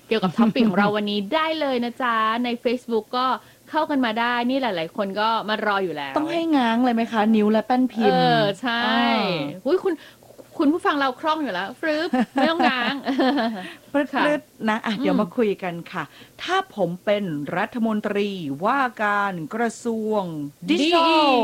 เกี่ยวกับท็อปิกของเราวันนี้ได้เลยนะจ๊ะใน Facebook ก็เข้ากันมาได้นี่หลายๆคนก็มารออยู่แล้วต้องให้ง้างเลยไหมคะนิ้วและแป้นพิมพ์ใช่อุ้ยคุณผู้ฟังเราคล่องอยู่แล้วฟรึบไม่ต้องง้างปลึดๆนะเดี๋ยวมาคุยกันค่ะถ้าผมเป็นรัฐมนตรีว่าการกระทรวงดิจิทัล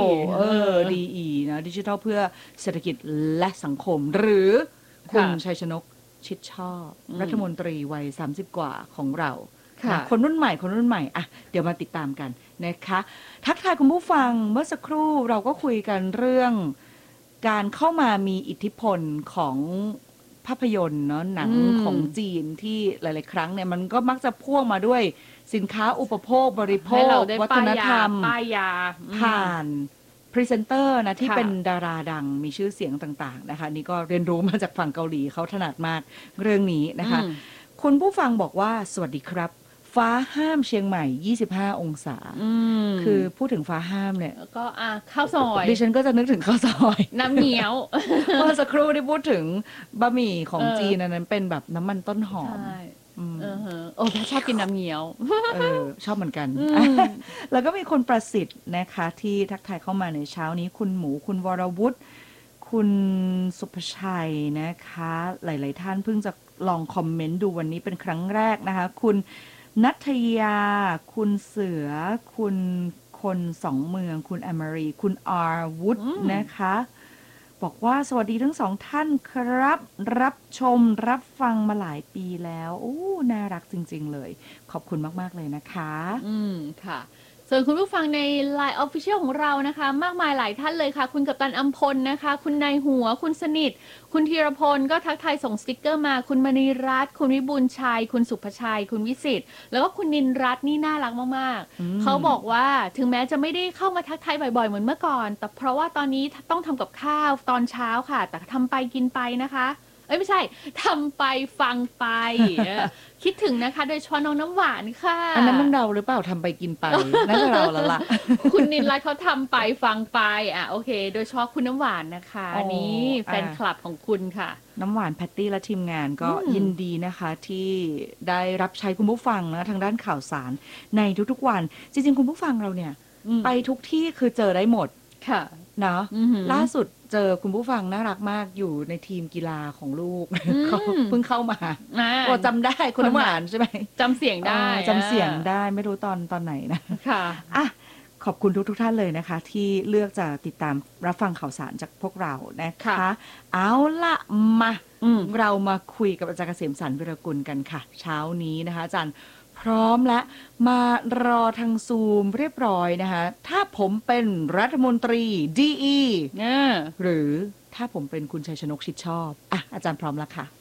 DE นะดิจิทัลเพื่อเศรษฐกิจและสังคมหรือคุณชัยชนกชิดชอบรัฐมนตรีวัย30กว่าของเราคนรุ่นใหม่เดี๋ยวมาติดตามกันนะคะทักทายคุณผู้ฟังเมื่อสักครู่เราก็คุยกันเรื่องการเข้ามามีอิทธิพลของภาพยนตร์เนาะหนังของจีนที่หลายๆครั้งเนี่ยมันก็มักจะพ่วงมาด้วยสินค้าอุปโภคบริโภควัฒนธรรมป้ายยาผ่านพรีเซนเตอร์นะที่เป็นดาราดังมีชื่อเสียงต่างๆนะคะนี่ก็เรียนรู้มาจากฝั่งเกาหลีเขาถนัดมากเรื่องนี้นะคะคุณผู้ฟังบอกว่าสวัสดีครับฟ้าห้ามเชียงใหม่25องศาคือพูดถึงฟ้าห้ามเนี่ยก็ข้าวซอยดิฉันก็จะนึกถึงข้าวซอยน้ำเงี้ยวเมื่อสักครู่ที่พูดถึงบะหมี่ของจีนนั้นเป็นแบบน้ำมันต้นหอมถ้าชอบกินน้ำเงี้ยวชอบเหมือนกันแล้วก็มีคนประสิทธิ์นะคะที่ทักทายเข้ามาในเช้านี้คุณหมูคุณวรวุฒิคุณสุภชัยนะคะหลายๆท่านเพิ่งจะลองคอมเมนต์ดูวันนี้เป็นครั้งแรกนะคะคุณนัทยาคุณเสือคุณคนสองเมืองคุณอมรีคุณอาวุธนะคะบอกว่าสวัสดีทั้งสองท่านครับรับชมรับฟังมาหลายปีแล้วน่ารักจริงๆเลยขอบคุณมากๆเลยนะคะค่ะส่วนคุณผู้ฟังใน Line Official ของเรานะคะมากมายหลายท่านเลยค่ะคุณกัปตันอัมพลนะคะคุณนายหัวคุณสนิทคุณธีรพลก็ทักทายส่งสติกเกอร์มาคุณมณีรัตน์คุณวิบูลย์ชัยคุณสุภชัยคุณวิสิทธิ์แล้วก็คุณนินรัตน์นี่น่ารักมากๆเขาบอกว่าถึงแม้จะไม่ได้เข้ามาทักทายบ่อยๆเหมือนเมื่อก่อนแต่เพราะว่าตอนนี้ต้องทำกับข้าวตอนเช้าค่ะแต่ทำไปกินไปนะคะไม่ใช่ทำไปฟังไปคิดถึงนะคะโดยเฉพาะน้องน้ำหวานค่ะอันนั้นมันเราหรือเปล่าทำไปกินไปนั่นเราแล้วล่ะคุณนินรัตน์เขาทำไปฟังไปโอเคโดยเฉพาะคุณน้ำหวานนะคะนี่แฟนคลับของคุณค่ะน้ำหวานแพตตี้และทีมงานก็ยินดีนะคะที่ได้รับใช้คุณผู้ฟังนะทางด้านข่าวสารในทุกๆวันจริงๆคุณผู้ฟังเราเนี่ยไปทุกที่คือเจอได้หมดค่ะเนาะล่าสุดเจอคุณผู้ฟังน่ารักมากอยู่ในทีมกีฬาของลูกเขาเพิ่งเข้ามาจำได้คุณน้ำหวานใช่ไหมจำเสียงได้จำเสียงได้ไม่รู้ตอนไหนนะค่ะขอบคุณทุกท่านเลยนะคะที่เลือกจะติดตามรับฟังข่าวสารจากพวกเรานะคะเอาละมาเรามาคุยกับอาจารย์เกษมสรรวิรกุลกันค่ะเช้านี้นะคะอาจารย์พร้อมและมารอทางซูมเรียบร้อยนะคะถ้าผมเป็นรัฐมนตรีDEหรือถ้าผมเป็นคุณชัยชนกชิดชอบอาจารย์พร้อมแล้วค่ะ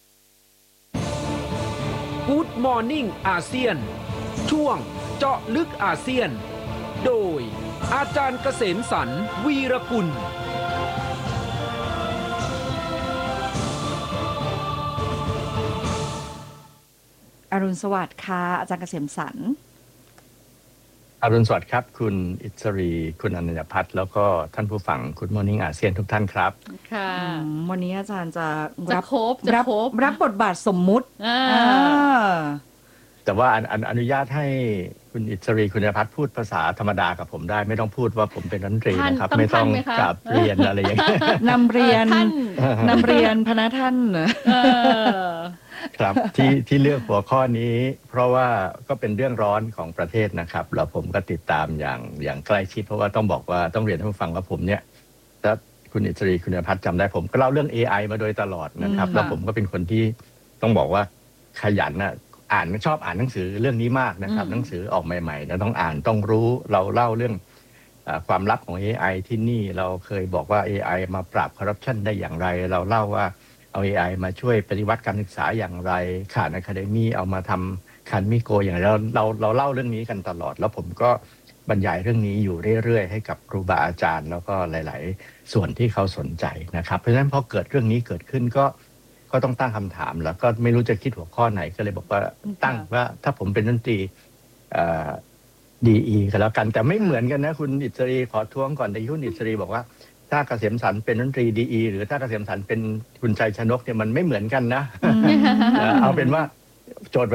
Good Morning อาเซียนช่วงเจาะลึกอาเซียนโดยอาจารย์เกษมสรรวีรกุลอรุณสวัสดิ์ค่ะอาจารย์เกษมสรรอรุณสวัสดิ์ครับคุณอิสรีคุณอนัญญพัฒน์แล้วก็ท่านผู้ฟังGood Morning อาเซียนทุกท่านครับค่ะวันนี้อาจารย์จะรับบทบาทสมมุติแต่ว่าอนุญาตให้คุณอิสรีคุณอนัญญพัฒน์พูดภาษาธรรมดากับผมได้ไม่ต้องพูดว่าผมเป็นรัฐมนตรีนะครับไม่ต้องกราบเรียนอะไรอย่างนี้นำเรียนพนักท่านครับที่เลือกหัวข้อนี้เพราะว่าก็เป็นเรื่องร้อนของประเทศนะครับแล้วผมก็ติดตามอย่างใกล้ชิดเพราะว่าต้องบอกว่าต้องเรียนให้ผู้ฟังว่าผมเนี่ยถ้าคุณอิสรีคุณอนัญญพัฒน์จำได้ผมก็เล่าเรื่อง AI มาโดยตลอดนะครับแล้วผมก็เป็นคนที่ต้องบอกว่าขยันนะชอบอ่านหนังสือเรื่องนี้มากนะครับหนังสือออกใหม่ๆนะต้องอ่านต้องรู้เราเล่าเรื่องความลับของ AI ที่นี่เราเคยบอกว่า AI มาปราบคอร์รัปชันได้อย่างไรเราเล่าว่าเอา AI มาช่วยปฏิวัติการศึกษาอย่างไรข่านอะคาเดมี่เอามาทำคันมิโกอย่างไรเราเล่าเรื่องนี้กันตลอดแล้วผมก็บรรยายเรื่องนี้อยู่เรื่อยๆให้กับครูบาอาจารย์แล้วก็หลายๆส่วนที่เขาสนใจนะครับเพราะฉะนั้นพอเกิดเรื่องนี้เกิดขึ้นก็ต้องตั้งคำถามแล้วก็ไม่รู้จะคิดหัวข้อไหนก็เลยบอกว่าตั้งว่าถ้าผมเป็นรัฐมนตรีDE กันแล้วกันแต่ไม่เหมือนกันนะคุณอิสรีขอท้วงก่อนแต่คุณอิสรีบอกว่าถ้าเกษมสรรเป็นรัฐมนตรีDEหรือถ้าเกษมสรรเป็นคุณชัยชนกเนี่ยมันไม่เหมือนกันนะเอาเป็นว่าโจทย์